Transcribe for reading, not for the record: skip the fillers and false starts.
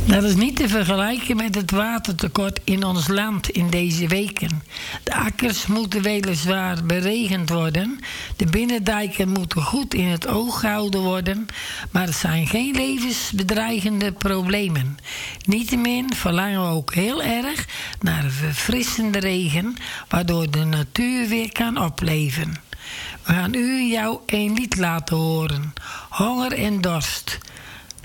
Dat is niet te vergelijken met het watertekort in ons land in deze weken. De akkers moeten weliswaar beregend worden. De binnendijken moeten goed in het oog gehouden worden. Maar het zijn geen levensbedreigende problemen. Niettemin verlangen we ook heel erg naar een verfrissende regen, waardoor de natuur weer kan opleven. We gaan jou een lied laten horen. Honger en dorst.